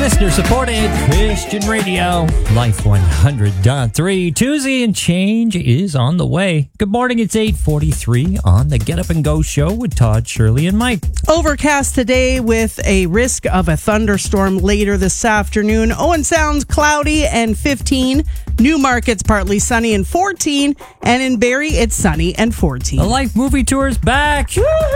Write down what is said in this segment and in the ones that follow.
Listener-supported Christian radio, Life 100.3. Tuesday and change is on the way. Good morning, it's 8:43 on the Get Up and Go show with Todd, Shirley, and Mike. Overcast today with a risk of a thunderstorm later this afternoon. Owen Sound's cloudy and 15. Newmarket's partly sunny and 14. And in Barrie, it's sunny and 14. The Life movie tour is back.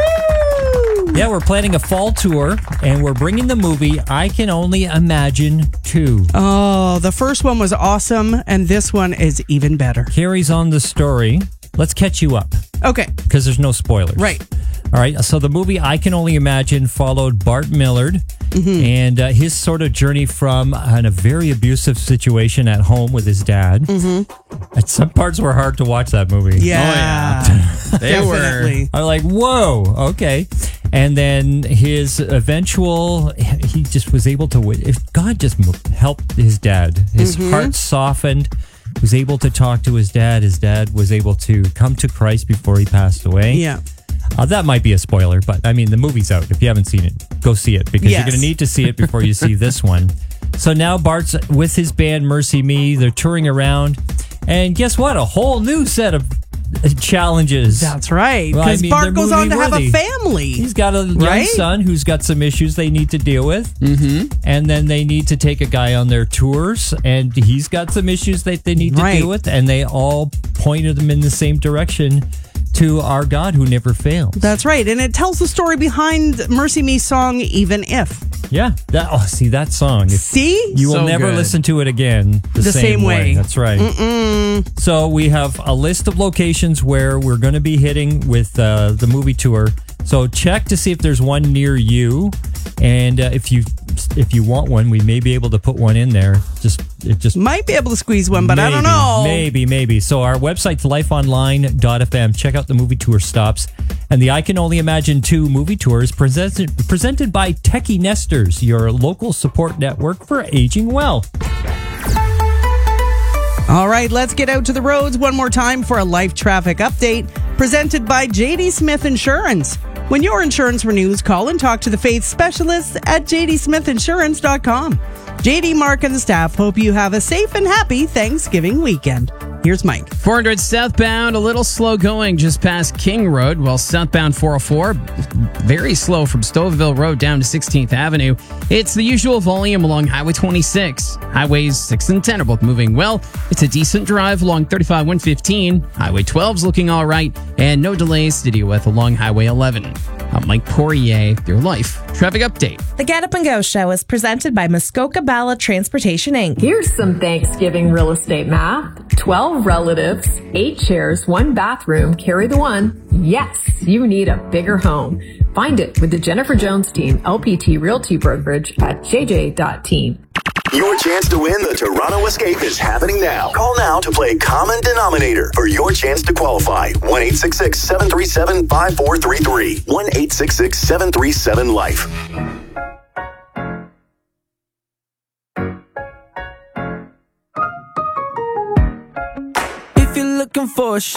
Woohoo! Yeah, we're planning a fall tour, and we're bringing the movie I Can Only Imagine 2. Oh, the first one was awesome, and this one is even better. Carries on the story. Let's catch you up, Okay, because there's no spoilers. right. All right, so the movie I Can Only Imagine followed Bart Millard and his sort of journey from a very abusive situation at home with his dad. And some parts were hard to watch that movie. Yeah. They were. Definitely. I'm like, whoa, okay. And then his eventual, he just was able to, God just helped his dad. His heart softened, was able to talk to his dad. His dad was able to come to Christ before he passed away. Yeah. That might be a spoiler, but I mean, the movie's out. If you haven't seen it, go see it because you're Yes. going to need to see it before you see this one. So now Bart's with his band Mercy Me. They're touring around. And guess what? A whole new set of challenges. That's right. Well, I Because mean, Bart they're goes on to have a movie-worthy. family. He's got a young Right? son who's got some issues they need to deal with. And then they need to take a guy on their tours, and he's got some issues that they need to Right. deal with. And they all pointed them in the same direction to our God who never fails. That's right. And it tells the story behind Mercy Me's song, Even If. Yeah. See that song. See? You will So never good. listen to it again the same way. That's right. So we have a list of locations where we're going to be hitting with the movie tour. So check to see if there's one near you, and if you want one, we may be able to put one in there. It just Might be able to squeeze one, but I don't know. Maybe. So our website's lifeonline.fm. Check out the movie tour stops. And the I Can Only Imagine 2 movie tour is presented by Techie Nesters, your local support network for aging well. All right, let's get out to the roads one more time for a life traffic update presented by JD Smith Insurance. When your insurance renews, call and talk to the faith specialists at jdsmithinsurance.com. JD, Mark, and the staff hope you have a safe and happy Thanksgiving weekend. Here's Mike. 400 southbound, a little slow going just past King Road, while southbound 404, very slow from Stouffville Road down to 16th Avenue. It's the usual volume along Highway 26. Highways 6 and 10 are both moving well. It's a decent drive along 35-115. Highway 12's looking all right, and no delays to deal with along Highway 11. I'm Mike Poirier, your Life Traffic Update. The Get Up and Go show is presented by Muskoka Bala Transportation, Inc. Here's some Thanksgiving real estate math. 12 relatives, 8 chairs, 1 bathroom, carry the one. Yes, you need a bigger home. Find it with the Jennifer Jones Team, LPT Realty Brokerage at jj.team. Your chance to win the Toronto Escape is happening now. Call now to play Common Denominator for your chance to qualify. 1-866-737-5433. 1-866-737-LIFE. If you're looking for a